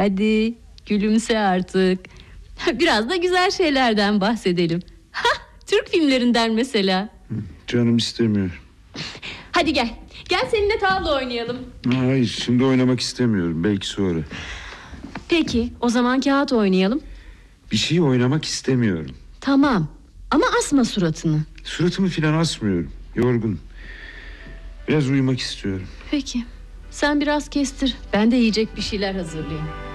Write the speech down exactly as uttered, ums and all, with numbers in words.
Hadi gülümse artık. Biraz da güzel şeylerden bahsedelim. Hah, Türk filmlerinden mesela. Canım istemiyor. Hadi gel. Gel seninle tavla oynayalım. Hayır, şimdi oynamak istemiyorum. Belki sonra. Peki, o zaman kağıt oynayalım. Bir şey oynamak istemiyorum. Tamam. Ama asma suratını. Suratımı filan asmıyorum. Yorgunum. Biraz uyumak istiyorum. Peki. Sen biraz kestir. Ben de yiyecek bir şeyler hazırlayayım.